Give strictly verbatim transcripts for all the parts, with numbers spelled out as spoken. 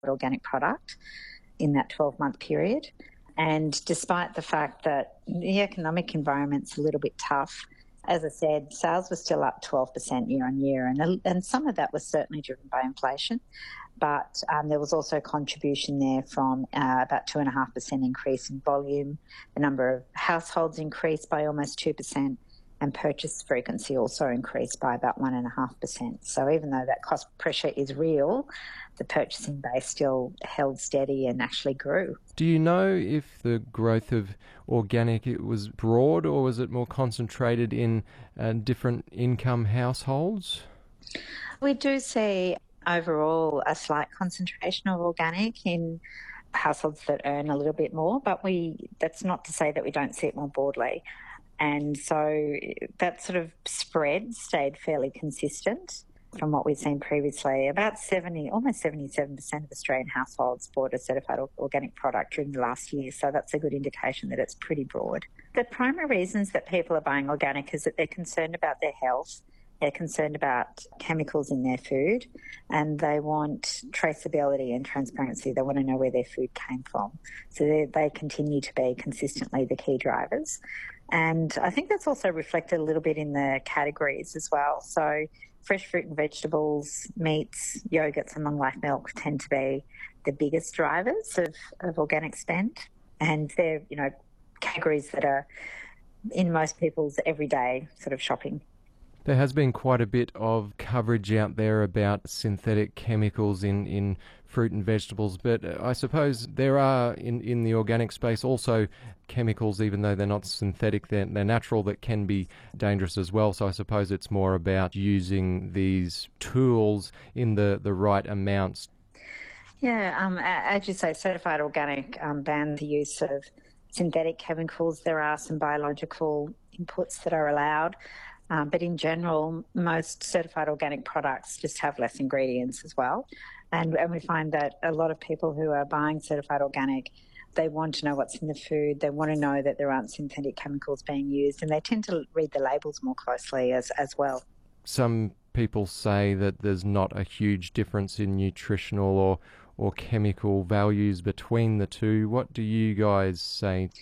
organic product in that twelve-month period. And despite the fact that the economic environment's a little bit tough, as I said, sales were still up twelve percent year on year, and, and some of that was certainly driven by inflation. But um, there was also contribution there from uh, about two point five percent increase in volume. The number of households increased by almost two percent, and purchase frequency also increased by about one point five percent. So even though that cost pressure is real, the purchasing base still held steady and actually grew. Do you know if the growth of organic it was broad, or was it more concentrated in uh, different income households? We do see overall a slight concentration of organic in households that earn a little bit more, but we that's not to say that we don't see it more broadly. And so that sort of spread stayed fairly consistent from what we've seen previously. About seventy, almost seventy-seven percent of Australian households bought a certified organic product during the last year, so that's a good indication that it's pretty broad. The primary reasons that people are buying organic is that they're concerned about their health, they're concerned about chemicals in their food, and they want traceability and transparency. They want to know where their food came from. So they, they continue to be consistently the key drivers. And I think that's also reflected a little bit in the categories as well. So fresh fruit and vegetables, meats, yogurts and long-life milk tend to be the biggest drivers of, of organic spend. And they're, you know, categories that are in most people's everyday sort of shopping. There has been quite a bit of coverage out there about synthetic chemicals in, in fruit and vegetables, but I suppose there are in, in the organic space also chemicals, even though they're not synthetic, they're, they're natural, that can be dangerous as well. So I suppose it's more about using these tools in the, the right amounts. Yeah, um, as you say, certified organic um, bans the use of synthetic chemicals. There are some biological inputs that are allowed. Um, but in general, most certified organic products just have less ingredients as well. And, and we find that a lot of people who are buying certified organic, they want to know what's in the food. They want to know that there aren't synthetic chemicals being used, and they tend to read the labels more closely as, as well. Some people say that there's not a huge difference in nutritional or, or chemical values between the two. What do you guys say?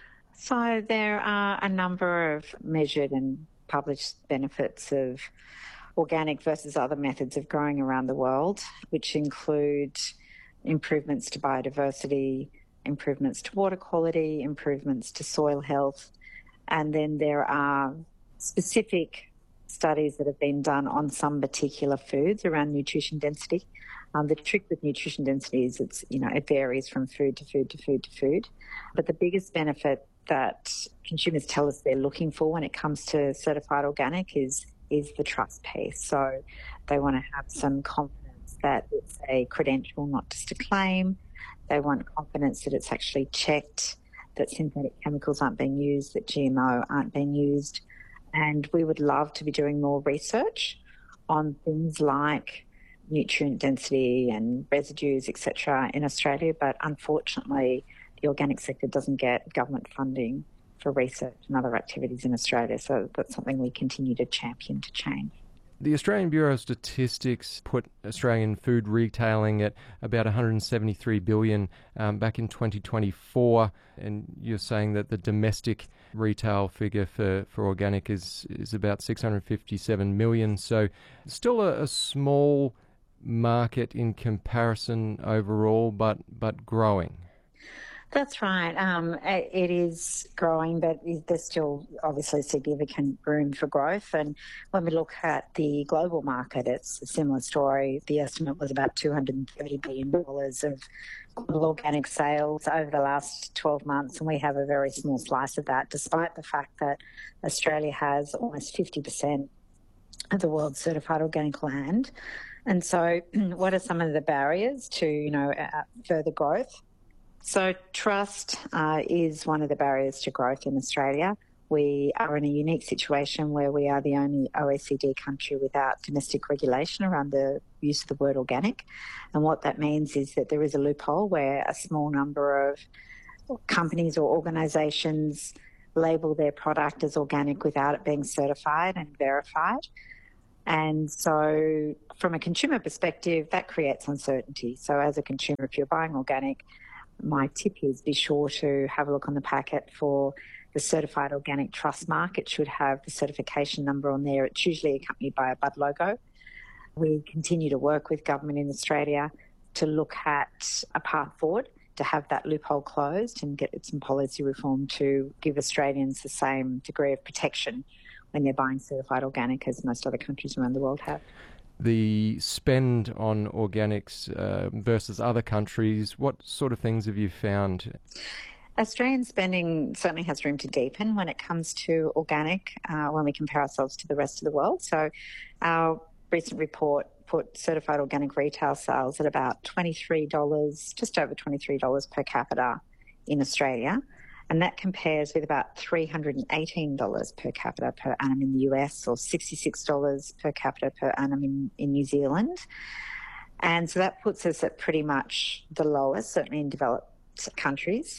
So there are a number of measured and published benefits of organic versus other methods of growing around the world, which include improvements to biodiversity, improvements to water quality, improvements to soil health. And then there are specific studies that have been done on some particular foods around nutrition density. Um, the trick with nutrition density is it's, you know, it varies from food to food to food to food. But the biggest benefit that consumers tell us they're looking for when it comes to certified organic is is the trust piece. So they want to have some confidence that it's a credential, not just a claim. They want confidence that it's actually checked, that synthetic chemicals aren't being used, that G M O aren't being used. And we would love to be doing more research on things like nutrient density and residues, et cetera, in Australia, but unfortunately the organic sector doesn't get government funding for research and other activities in Australia, so that's something we continue to champion to change. The Australian Bureau of Statistics put Australian food retailing at about one hundred seventy-three billion dollars um, back in twenty twenty-four, and you're saying that the domestic retail figure for, for organic is, is about six hundred fifty-seven million dollars, so still a, a small market in comparison overall, but but growing. That's right. Um, it is growing, but there's still obviously significant room for growth. And when we look at the global market, it's a similar story. The estimate was about two hundred thirty billion dollars of organic sales over the last twelve months, and we have a very small slice of that, despite the fact that Australia has almost fifty percent of the world's certified organic land. And so what are some of the barriers to, you know, uh, further growth? So trust uh, is one of the barriers to growth in Australia. We are in a unique situation where we are the only O E C D country without domestic regulation around the use of the word organic. And what that means is that there is a loophole where a small number of companies or organisations label their product as organic without it being certified and verified. And so from a consumer perspective, that creates uncertainty. So as a consumer, if you're buying organic, my tip is be sure to have a look on the packet for the Certified Organic Trust mark. It should have the certification number on there. It's usually accompanied by a bud logo. We continue to work with government in Australia to look at a path forward to have that loophole closed and get some policy reform to give Australians the same degree of protection when they're buying certified organic as most other countries around the world have. The spend on organics uh, versus other countries, what sort of things have you found? Australian spending certainly has room to deepen when it comes to organic uh, when we compare ourselves to the rest of the world. So our recent report put certified organic retail sales at about twenty-three dollars, just over twenty-three dollars per capita in Australia. And that compares with about three hundred eighteen dollars per capita per annum in the U S or sixty-six dollars per capita per annum in, in New Zealand. And so that puts us at pretty much the lowest, certainly in developed countries.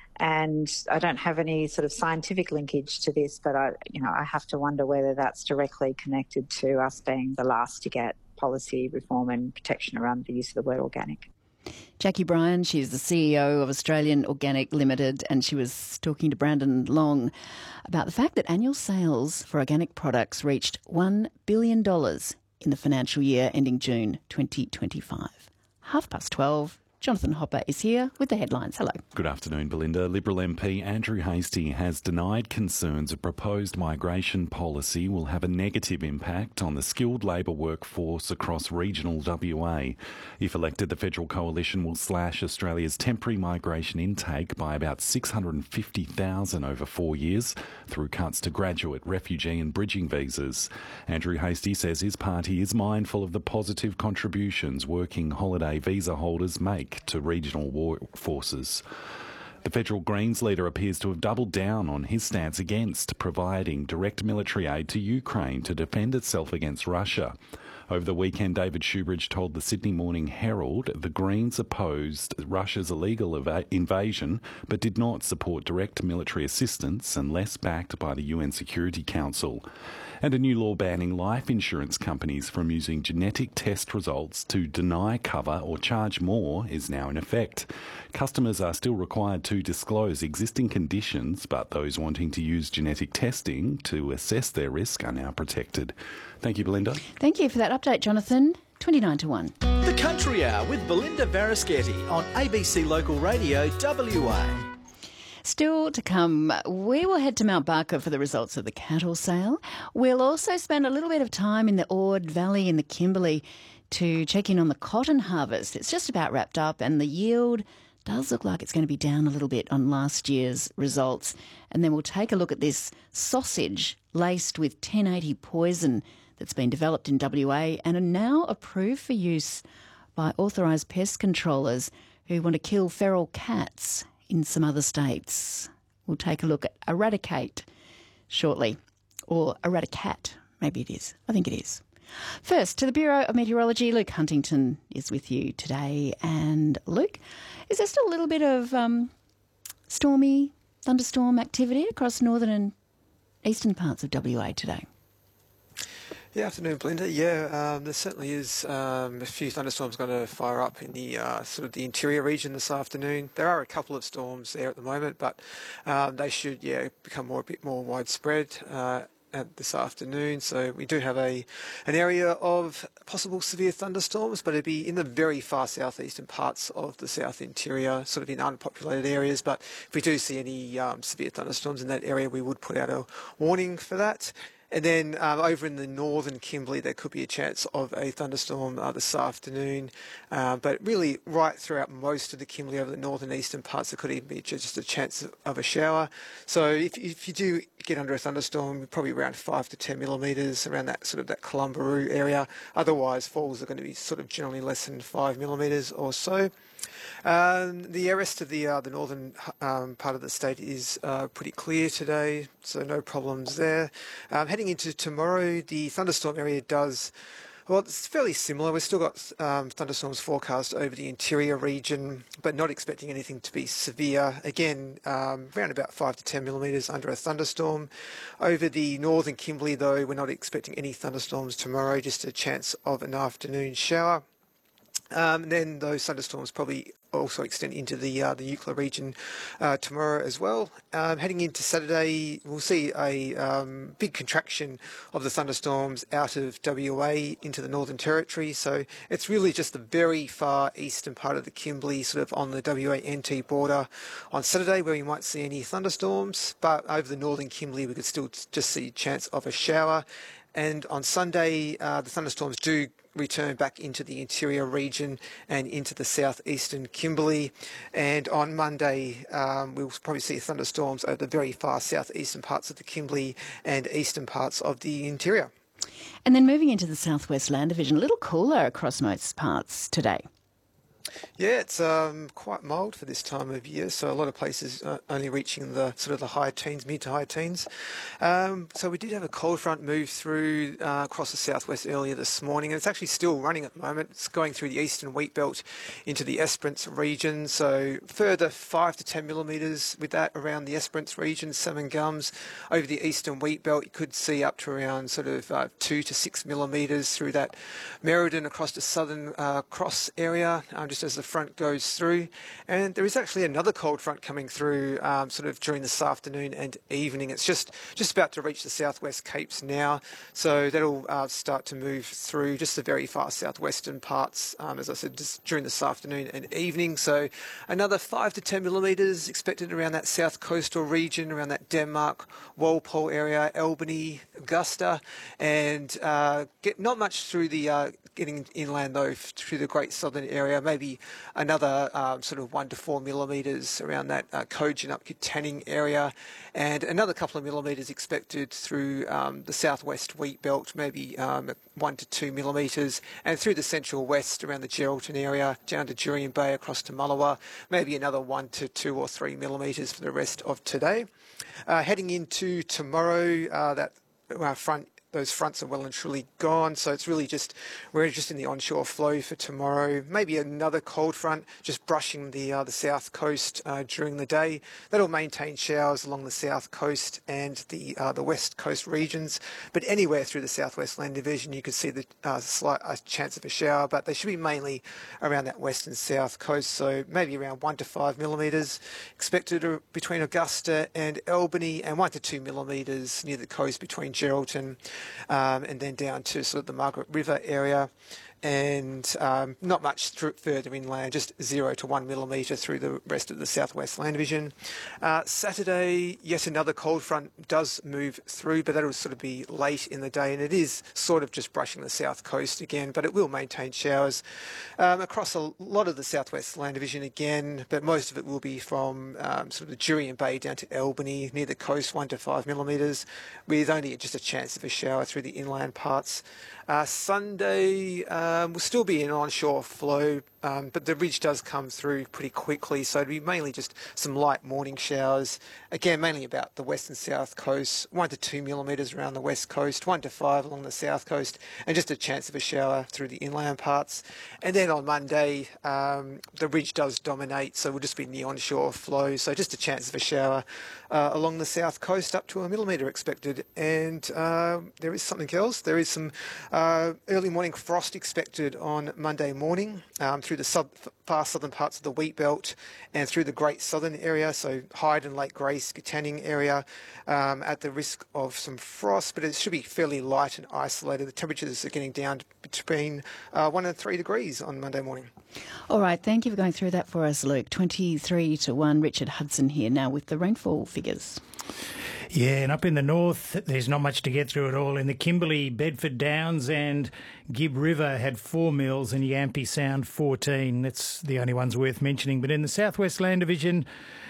And I don't have any sort of scientific linkage to this, but I, you know, I have to wonder whether that's directly connected to us being the last to get policy reform and protection around the use of the word organic. Jackie Bryan, she's the C E O of Australian Organic Limited, and she was talking to Brandon Long about the fact that annual sales for organic products reached one billion dollars in the financial year ending June twenty twenty-five. Half past twelve. Jonathan Hopper is here with the headlines. Hello. Good afternoon, Belinda. Liberal M P Andrew Hastie has denied concerns a proposed migration policy will have a negative impact on the skilled labour workforce across regional W A. If elected, the federal coalition will slash Australia's temporary migration intake by about six hundred fifty thousand over four years through cuts to graduate, refugee and bridging visas. Andrew Hastie says his party is mindful of the positive contributions working holiday visa holders make to regional workforces. The federal Greens leader appears to have doubled down on his stance against providing direct military aid to Ukraine to defend itself against Russia. Over the weekend, David Shoebridge told the Sydney Morning Herald the Greens opposed Russia's illegal ev- invasion but did not support direct military assistance unless backed by the U N Security Council. And a new law banning life insurance companies from using genetic test results to deny cover or charge more is now in effect. Customers are still required to disclose existing conditions, but those wanting to use genetic testing to assess their risk are now protected. Thank you, Belinda. Thank you for that update, Jonathan. twenty-nine to one. The Country Hour with Belinda Varischetti on A B C Local Radio W A. Still to come, we will head to Mount Barker for the results of the cattle sale. We'll also spend a little bit of time in the Ord Valley in the Kimberley to check in on the cotton harvest. It's just about wrapped up and the yield does look like it's going to be down a little bit on last year's results. And then we'll take a look at this sausage laced with ten eighty poison that's been developed in W A and are now approved for use by authorised pest controllers who want to kill feral cats in some other states. We'll take a look at Eradicate shortly, or Eradicat, maybe it is. I think it is. First, to the Bureau of Meteorology, Luke Huntington is with you today. And Luke, is there still a little bit of um, stormy thunderstorm activity across northern and eastern parts of W A today? Yeah, afternoon, Belinda. Yeah, um, there certainly is um, a few thunderstorms going to fire up in the uh, sort of the interior region this afternoon. There are a couple of storms there at the moment, but um, they should, yeah, become more a bit more widespread uh, at this afternoon. So we do have a an area of possible severe thunderstorms, but it'd be in the very far southeastern parts of the south interior, sort of in unpopulated areas. But if we do see any um, severe thunderstorms in that area, we would put out a warning for that. And then um, over in the northern Kimberley, there could be a chance of a thunderstorm uh, this afternoon. Uh, but really, right throughout most of the Kimberley, over the northern eastern parts, there could even be just a chance of a shower. So if, if you do get under a thunderstorm, probably around five to ten millimetres around that sort of that Columbaroo area. Otherwise, falls are going to be sort of generally less than five millimetres or so. Um, the rest of the uh, the northern um, part of the state is uh, pretty clear today, so no problems there. Um, heading into tomorrow, the thunderstorm area does Well, it's fairly similar. We've still got um, thunderstorms forecast over the interior region, but not expecting anything to be severe. Again, um, around about five to ten millimetres under a thunderstorm. Over the northern Kimberley, though, we're not expecting any thunderstorms tomorrow, just a chance of an afternoon shower. Um, and then those thunderstorms probably also extend into the uh, the Eucla region uh, tomorrow as well. Um, heading into Saturday, we'll see a um, big contraction of the thunderstorms out of W A into the Northern Territory. So it's really just the very far eastern part of the Kimberley, sort of on the W A N T border on Saturday, where we might see any thunderstorms. But over the Northern Kimberley, we could still just see a chance of a shower. And on Sunday, uh, the thunderstorms do return back into the interior region and into the southeastern Kimberley. And on Monday, um, we'll probably see thunderstorms over the very far southeastern parts of the Kimberley and eastern parts of the interior. And then moving into the southwest land division, a little cooler across most parts today. Yeah, it's um, quite mild for this time of year, so a lot of places uh, only reaching the sort of the high teens, mid to high teens. Um, so we did have a cold front move through uh, across the southwest earlier this morning, and it's actually still running at the moment. It's going through the eastern wheat belt into the Esperance region, so further five to ten millimetres with that around the Esperance region, Salmon Gums. Over the eastern wheat belt, you could see up to around sort of uh, two to six millimetres through that Merredin across the southern uh, cross area, um, just as the front goes through. And there is actually another cold front coming through um, sort of during this afternoon and evening. It's just just about to reach the southwest capes now, so that'll uh, start to move through just the very far southwestern parts, um, as I said, just during this afternoon and evening. So another five to ten millimetres expected around that south coastal region, around that Denmark, Walpole area, Albany, Augusta, and uh, get not much through the uh, getting inland though through the Great Southern area, maybe another um, sort of one to four millimetres around that uh, Cogen up Kittanning area, and another couple of millimetres expected through um, the southwest wheat belt, maybe um, one to two millimetres, and through the central west around the Geraldton area, down to Jurien Bay across to Mullewa, maybe another one to two or three millimetres for the rest of today. Uh, heading into tomorrow, uh, that uh, front those fronts are well and truly gone, so it's really just, we're just in the onshore flow for tomorrow. Maybe another cold front just brushing the uh, the south coast uh, during the day. That'll maintain showers along the south coast and the uh, the west coast regions, but anywhere through the southwest land division you could see the uh, slight uh, chance of a shower, but they should be mainly around that west and south coast, so maybe around one to five millimetres expected between Augusta and Albany, and one to two millimetres near the coast between Geraldton Um, and then down to sort of the Margaret River area, and um, not much through, further inland, just zero to one millimetre through the rest of the southwest land division. Uh, Saturday, yet another cold front does move through, but that'll sort of be late in the day, and it is sort of just brushing the south coast again, but it will maintain showers um, across a lot of the southwest land division again, but most of it will be from um, sort of the Jurien Bay down to Albany, near the coast, one to five millimetres, with only just a chance of a shower through the inland parts. Uh, Sunday um, will still be an onshore flow, um, but the ridge does come through pretty quickly, so it'll be mainly just some light morning showers, again mainly about the west and south coast, one to two millimetres around the west coast, one to five along the south coast, and just a chance of a shower through the inland parts. And then on Monday, um, the ridge does dominate, so we'll just be in the onshore flow, so just a chance of a shower uh, along the south coast, up to a millimetre expected. And uh, there is something else, there is some Uh, early morning frost expected on Monday morning um, through the sub, far southern parts of the wheat belt and through the Great Southern area, so Hyde and Lake Grace, Kittanning area, um, at the risk of some frost, but it should be fairly light and isolated. The temperatures are getting down between uh, one and three degrees on Monday morning. All right, thank you for going through that for us, Luke. twenty-three to one, Richard Hudson here now with the rainfall figures. Yeah, and up in the north, there's not much to get through at all. In the Kimberley, Bedford Downs and Gibb River had four mils and Yampi Sound fourteen. That's the only ones worth mentioning. But in the Southwest Land Division,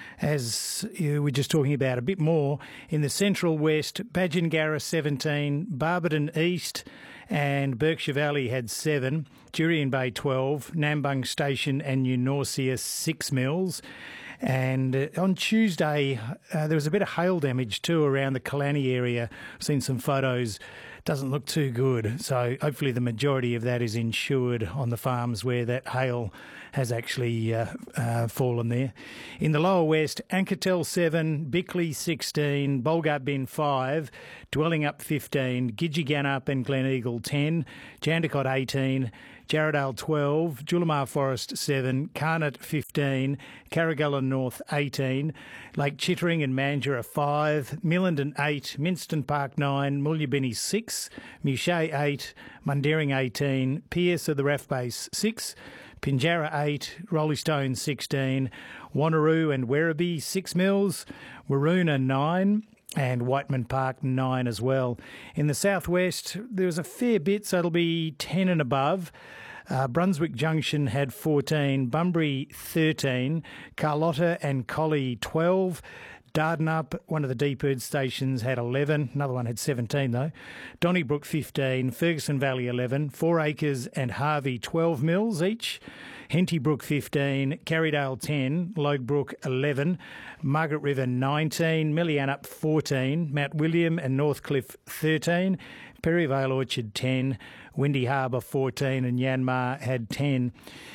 as you were just talking about, a bit more. In the Central West, Badgingarra seventeen, Barberton East and Berkshire Valley had seven, Jurien Bay twelve, Nambung Station and New Norcia six mils. And uh, on Tuesday, uh, there was a bit of hail damage too around the Killarney area. I've seen some photos doesn't look too good. So hopefully the majority of that is insured on the farms where that hail has actually uh, uh, fallen there. In the lower west, Anketel seven, Bickley sixteen, Bulga Bin five, Dwelling up fifteen, Gidgegannup and Gleneagle ten, Jandakot eighteen, Jarrahdale twelve, Julimar Forest seven, Carnot fifteen, Carragalla North eighteen, Lake Chittering and Mandurah five, Millenden eight, Minston Park nine, Mulyabinny six, Muchet eight, Mundaring eighteen, Pierce of the Raff Base six, Pinjarra eight, Rollystone sixteen, Wanneroo and Werribee six mils, Waroona nine, and Whiteman Park nine as well. In the southwest, there was a fair bit, so it'll be ten and above. Uh, Brunswick Junction had fourteen, Bunbury thirteen, Carlotta and Collie twelve, Dardanup, one of the Deeperd stations, had eleven. Another one had seventeen, though. Donnybrook fifteen, Ferguson Valley eleven, Four Acres and Harvey twelve mils each. Henty Brook fifteen, Carrydale ten, Loadbrook eleven, Margaret River nineteen, Millianup fourteen, Mount William and Northcliffe thirteen, Perryvale Orchard ten, Windy Harbour fourteen and Yanmar had ten.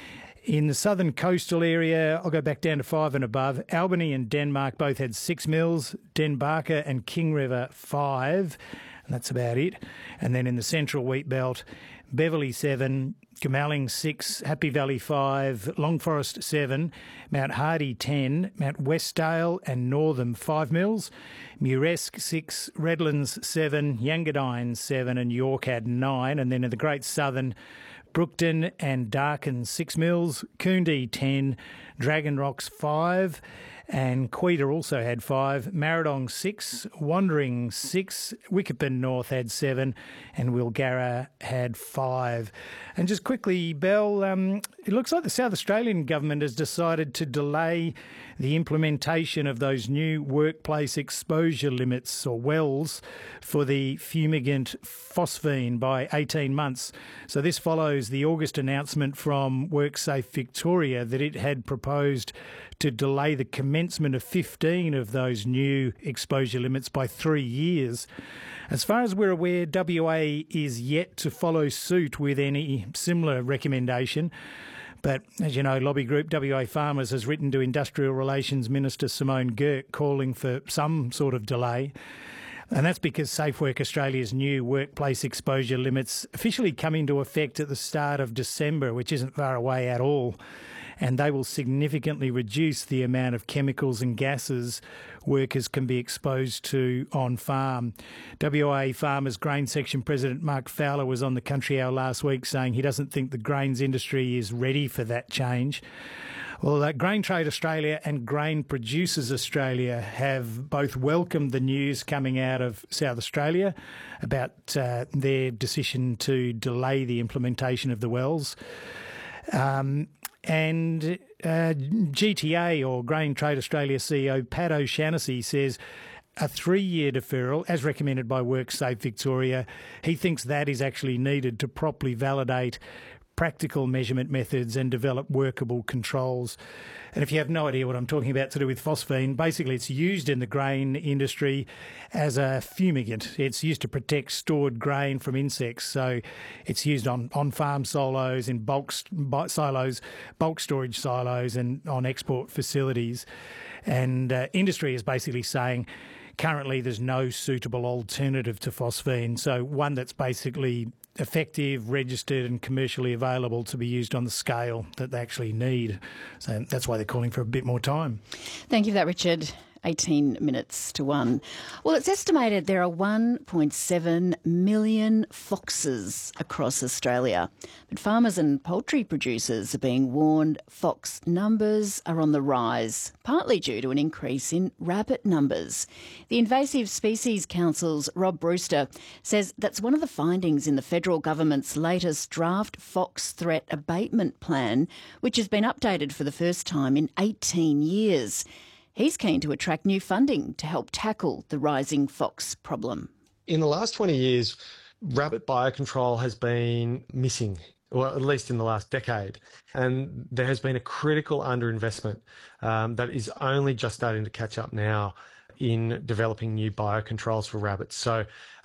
In the southern coastal area, I'll go back down to five and above. Albany and Denmark both had six mils, Denbarker and King River five, and that's about it. And then in the central wheat belt, Beverley seven, Goomalling six, Happy Valley five, Long Forest seven, Mount Hardy ten, Mount Westdale and Northam five mils, Muresk six, Redlands seven, Yangadine seven and York had nine. And then in the Great Southern, Brookton and Darkin six mils, Coondee ten, Dragon Rocks five, and Quetta also had five, Marradong six, Wandering six, Wickerpen North had seven, and Wilgarra had five. And just quickly, Belle, um, it looks like the South Australian government has decided to delay the implementation of those new workplace exposure limits, or wells, for the fumigant phosphine by eighteen months. So this follows the August announcement from WorkSafe Victoria that it had proposed to delay the commencement of fifteen of those new exposure limits by three years. As far as we're aware, W A is yet to follow suit with any similar recommendation. But as you know, lobby group W A Farmers has written to Industrial Relations Minister Simone Girk calling for some sort of delay. And that's because SafeWork Australia's new workplace exposure limits officially come into effect at the start of December, which isn't far away at all. And they will significantly reduce the amount of chemicals and gases workers can be exposed to on farm. W A Farmers Grain Section President Mark Fowler was on the Country Hour last week saying he doesn't think the grains industry is ready for that change. Well, uh, Grain Trade Australia and Grain Producers Australia have both welcomed the news coming out of South Australia about uh, their decision to delay the implementation of the wells. Um, and uh, G T A, or Grain Trade Australia C E O Pat O'Shannessy, says a three-year deferral, as recommended by WorkSafe Victoria, he thinks that is actually needed to properly validate practical measurement methods and develop workable controls. And if you have no idea what I'm talking about to do with phosphine, basically it's used in the grain industry as a fumigant. It's used to protect stored grain from insects. So it's used on on-farm silos, in bulk silos, bulk storage silos, and on export facilities. And uh, industry is basically saying currently there's no suitable alternative to phosphine. So one that's basically effective, registered and commercially available to be used on the scale that they actually need. So that's why they're calling for a bit more time. Thank you for that, Richard. eighteen minutes to one. Well, it's estimated there are one point seven million foxes across Australia. But farmers and poultry producers are being warned fox numbers are on the rise, partly due to an increase in rabbit numbers. The Invasive Species Council's Rob Brewster says that's one of the findings in the federal government's latest draft fox threat abatement plan, which has been updated for the first time in eighteen years. He's keen to attract new funding to help tackle the rising fox problem. In the last twenty years, rabbit biocontrol has been missing, or at least in the last decade. And there has been a critical underinvestment um, that is only just starting to catch up now in developing new biocontrols for rabbits. So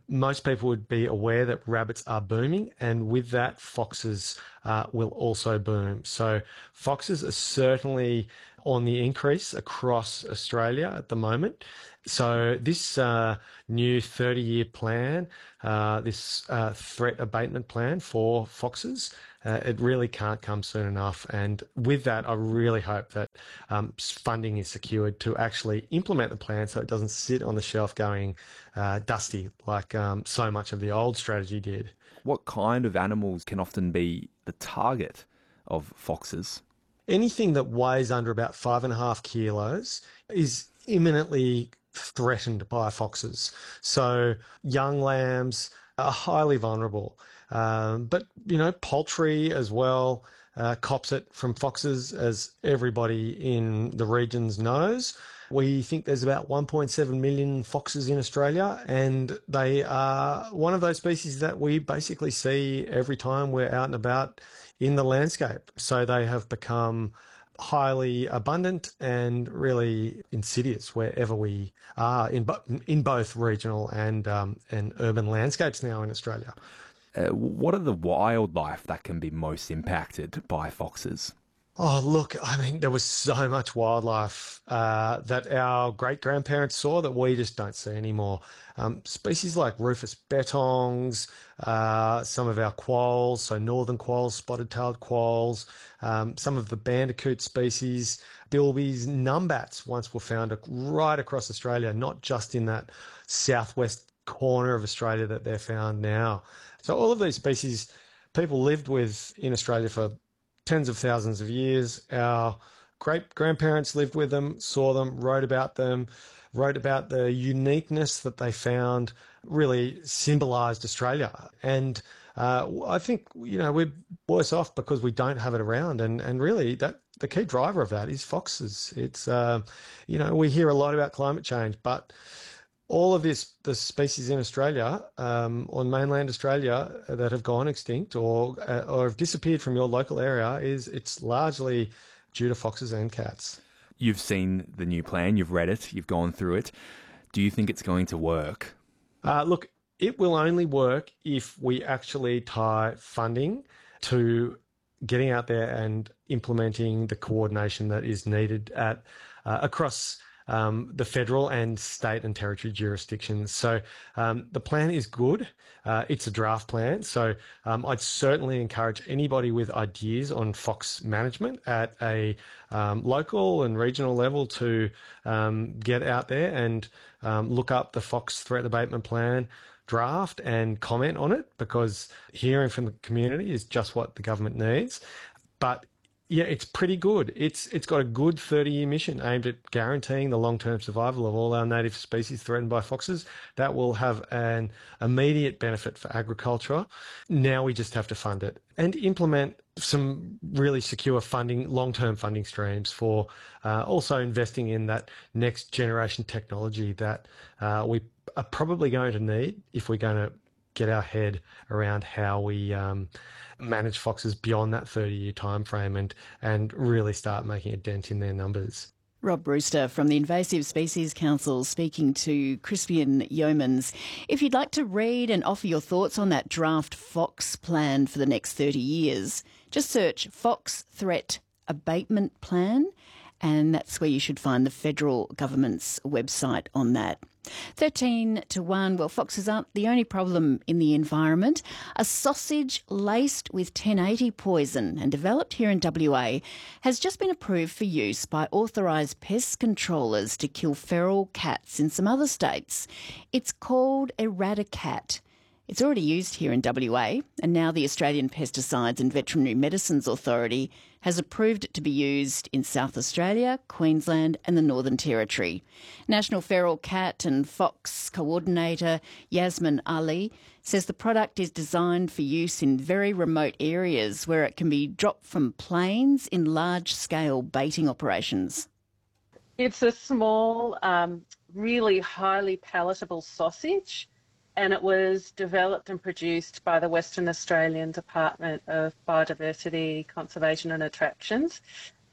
most people would be aware that rabbits are booming, and with that, foxes uh, will also boom. So foxes are certainly on the increase across Australia at the moment. So this uh, new thirty-year plan, uh, this uh, threat abatement plan for foxes, uh, it really can't come soon enough. And with that, I really hope that um, funding is secured to actually implement the plan so it doesn't sit on the shelf going uh, dusty like um, so much of the old strategy did. What kind of animals can often be the target of foxes? Anything that weighs under about five and a half kilos is imminently threatened by foxes. So young lambs are highly vulnerable. Um, but, you know, poultry as well uh, cops it from foxes, as everybody in the regions knows. We think there's about one point seven million foxes in Australia, and they are one of those species that we basically see every time we're out and about in the landscape. So they have become highly abundant and really insidious wherever we are in, bo- in both regional and um, and urban landscapes now in Australia. Uh, what are the wildlife that can be most impacted by foxes? Oh, look, I mean, there was so much wildlife uh, that our great-grandparents saw that we just don't see anymore. Um, species like Rufous bettongs, uh, some of our quolls, so northern quolls, spotted-tailed quolls, um, some of the bandicoot species, bilbies, numbats once were found right across Australia, not just in that southwest corner of Australia that they're found now. So all of these species people lived with in Australia for tens of thousands of years. Our great-grandparents lived with them, saw them, wrote about them, wrote about the uniqueness that they found really symbolised Australia. And uh, I think, you know, we're worse off because we don't have it around. And, and really, that the key driver of that is foxes. It's, uh, you know, we hear a lot about climate change, but all of this, the species in Australia, um, on mainland Australia, that have gone extinct or uh, or have disappeared from your local area, is it's largely due to foxes and cats. You've seen the new plan, you've read it, you've gone through it. Do you think it's going to work? Uh, look, it will only work if we actually tie funding to getting out there and implementing the coordination that is needed at uh, across Um, the federal and state and territory jurisdictions. So um, the plan is good. Uh, it's a draft plan. So um, I'd certainly encourage anybody with ideas on fox management at a um, local and regional level to um, get out there and um, look up the Fox Threat Abatement Plan draft and comment on it, because hearing from the community is just what the government needs. But yeah, it's pretty good. It's It's got a good thirty-year mission aimed at guaranteeing the long-term survival of all our native species threatened by foxes. That will have an immediate benefit for agriculture. Now we just have to fund it and implement some really secure funding, long-term funding streams for uh, also investing in that next generation technology that uh, we are probably going to need if we're going to get our head around how we um, manage foxes beyond that thirty-year time frame and, and really start making a dent in their numbers. Rob Brewster from the Invasive Species Council speaking to Crispian Yeomans. If you'd like to read and offer your thoughts on that draft fox plan for the next thirty years, just search Fox Threat Abatement Plan, and that's where you should find the federal government's website on that. thirteen to one. Well, foxes aren't the only problem in the environment. A sausage laced with ten eighty poison and developed here in W A has just been approved for use by authorised pest controllers to kill feral cats in some other states. It's called Eradicat. It's already used here in W A, and now the Australian Pesticides and Veterinary Medicines Authority has approved it to be used in South Australia, Queensland and the Northern Territory. National Feral Cat and Fox Coordinator Yasmin Ali says the product is designed for use in very remote areas where it can be dropped from planes in large-scale baiting operations. It's a small, um, really highly palatable sausage, and it was developed and produced by the Western Australian Department of Biodiversity, Conservation and Attractions.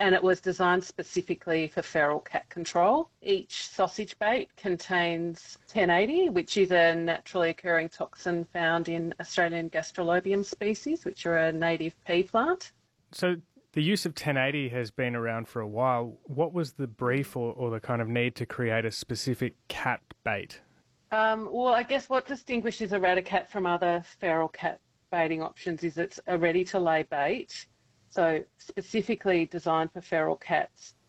and it was designed specifically for feral cat control. Each sausage bait contains ten eighty, which is a naturally occurring toxin found in Australian Gastrolobium species, which are a native pea plant. So the use of ten eighty has been around for a while. What was the brief or, or the kind of need to create a specific cat bait? Um, well, I guess what distinguishes Eradicat from other feral cat baiting options is it's a ready-to-lay bait, so specifically designed for feral cats.